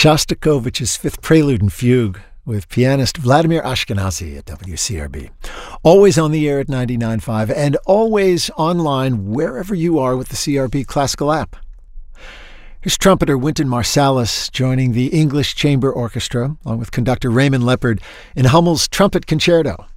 Shostakovich's Fifth Prelude and Fugue with pianist Vladimir Ashkenazy at WCRB. Always on the air at 99.5 and always online wherever you are with the CRB Classical app. Here's trumpeter Wynton Marsalis joining the English Chamber Orchestra, along with conductor Raymond Leppard, in Hummel's Trumpet Concerto.